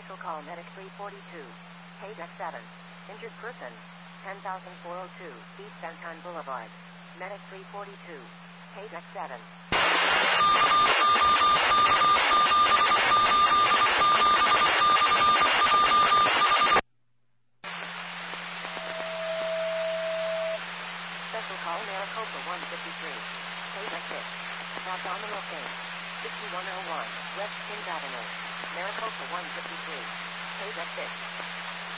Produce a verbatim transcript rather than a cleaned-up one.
Special call medic three forty-two. Page X seven. Injured person. ten thousand four oh two. East Santan Boulevard. Medic three forty-two. Page X seven. Special call Maricopa one fifty-three. Page X six. Abdominal pain. sixty-one oh one. West Kings Avenue. Maricopa one fifty-three. Page X six.